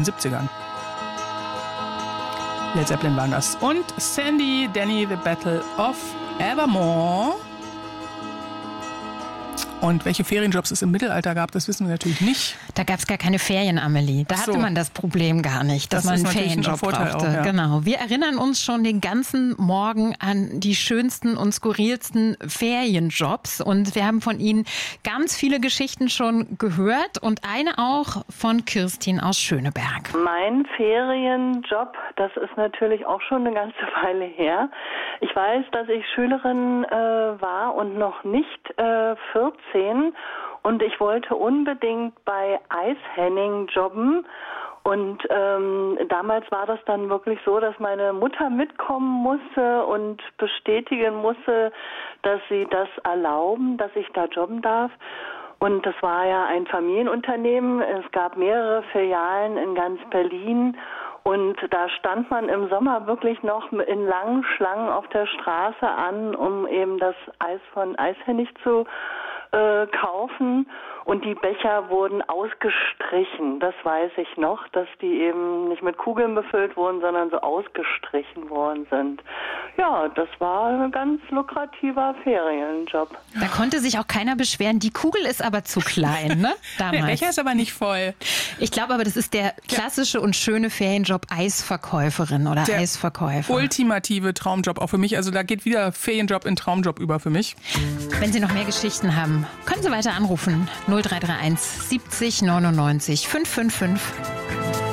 den 70ern. Led Zeppelin waren das. Und Sandy Denny, The Battle of Evermore. Und welche Ferienjobs es im Mittelalter gab, das wissen wir natürlich nicht. Da gab es gar keine Ferien, Amelie. Da hatte man das Problem gar nicht, dass man einen Ferienjob brauchte. Auch, ja. Genau. Wir erinnern uns schon den ganzen Morgen an die schönsten und skurrilsten Ferienjobs. Und wir haben von Ihnen ganz viele Geschichten schon gehört und eine auch von Kirstin aus Schöneberg. Mein Ferienjob, das ist natürlich auch schon eine ganze Weile her. Ich weiß, dass ich Schülerin war und noch nicht 14 und ich wollte unbedingt bei Eishenning jobben. Und damals war das dann wirklich so, dass meine Mutter mitkommen musste und bestätigen musste, dass sie das erlauben, dass ich da jobben darf. Und das war ja ein Familienunternehmen. Es gab mehrere Filialen in ganz Berlin. Und da stand man im Sommer wirklich noch in langen Schlangen auf der Straße an, um eben das Eis von Eishennig zu kaufen. Und die Becher wurden ausgestrichen. Das weiß ich noch, dass die eben nicht mit Kugeln befüllt wurden, sondern so ausgestrichen worden sind. Ja, das war ein ganz lukrativer Ferienjob. Da konnte sich auch keiner beschweren. Die Kugel ist aber zu klein, ne? Damals. Der Becher ist aber nicht voll. Ich glaube aber, das ist der klassische und schöne Ferienjob Eisverkäuferin oder der Eisverkäufer. Ultimative Traumjob auch für mich. Also da geht wieder Ferienjob in Traumjob über für mich. Wenn Sie noch mehr Geschichten haben, können Sie weiter anrufen. 0331 70 99 555.